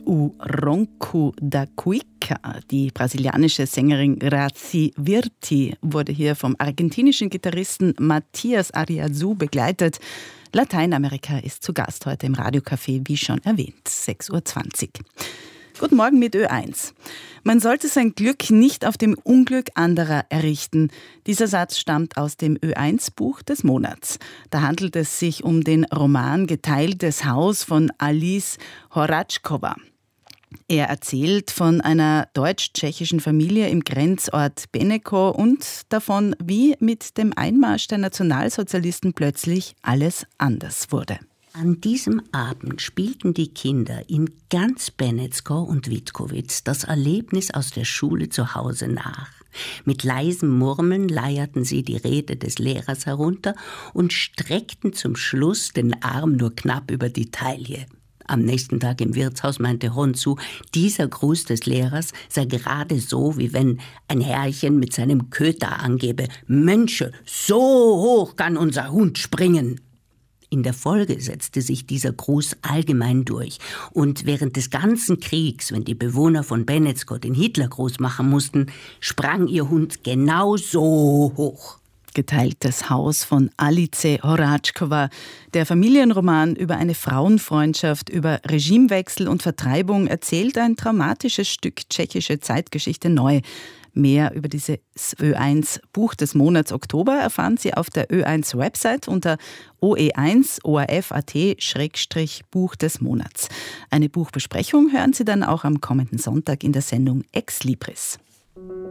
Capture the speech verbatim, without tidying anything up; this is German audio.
U Ronco da Cuica. Die brasilianische Sängerin Grazi Wirthi wurde hier vom argentinischen Gitarristen Matthias Ariazu begleitet. Lateinamerika ist zu Gast heute im Radiocafé, wie schon erwähnt, sechs Uhr zwanzig. Guten Morgen mit Ö eins. Man sollte sein Glück nicht auf dem Unglück anderer errichten. Dieser Satz stammt aus dem Ö eins Buch des Monats. Da handelt es sich um den Roman Geteiltes Haus von Alice Horáčková. Er erzählt von einer deutsch-tschechischen Familie im Grenzort Beneko und davon, wie mit dem Einmarsch der Nationalsozialisten plötzlich alles anders wurde. An diesem Abend spielten die Kinder in ganz Benecko und Witkowice das Erlebnis aus der Schule zu Hause nach. Mit leisem Murmeln leierten sie die Rede des Lehrers herunter und streckten zum Schluss den Arm nur knapp über die Taille. Am nächsten Tag im Wirtshaus meinte Honzu, dieser Gruß des Lehrers sei gerade so, wie wenn ein Herrchen mit seinem Köter angebe: Mönche, so hoch kann unser Hund springen. In der Folge setzte sich dieser Gruß allgemein durch. Und während des ganzen Kriegs, wenn die Bewohner von Benecko den Hitlergruß machen mussten, sprang ihr Hund genau so hoch. Geteiltes Haus von Alice Horáčková. Der Familienroman über eine Frauenfreundschaft, über Regimewechsel und Vertreibung erzählt ein traumatisches Stück tschechische Zeitgeschichte neu. Mehr über dieses Ö eins Buch des Monats Oktober erfahren Sie auf der Ö eins Website unter o e eins o r f punkt a t Schrägstrich Buch des Monats. Eine Buchbesprechung hören Sie dann auch am kommenden Sonntag in der Sendung Ex Libris.